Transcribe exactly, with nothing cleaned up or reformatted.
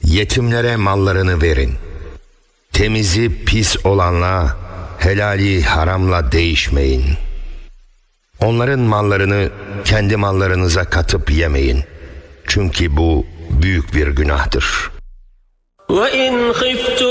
Yetimlere mallarını verin. Temizi pis olanla, helali haramla değişmeyin. Onların mallarını kendi mallarınıza katıp yemeyin. Çünkü bu büyük bir günahtır.